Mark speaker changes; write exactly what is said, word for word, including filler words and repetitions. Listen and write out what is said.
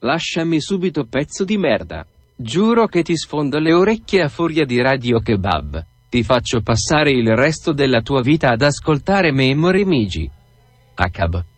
Speaker 1: Lasciami subito, pezzo di merda. Giuro che ti sfondo le orecchie a furia di Radio Kebab. Ti faccio passare il resto della tua vita ad ascoltare Memory Migi. Akab.